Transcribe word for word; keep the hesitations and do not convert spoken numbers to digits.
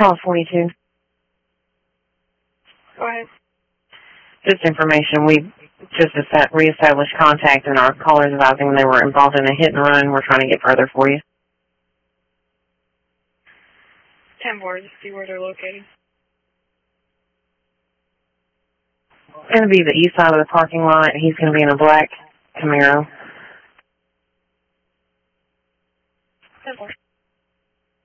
Call forty-two. Go ahead. Just information. We just reestablished contact, and our callers advising they were involved in a hit and run. We're trying to get further for you. ten four, just see where they're located. It's going to be the east side of the parking lot. He's going to be in a black Camaro.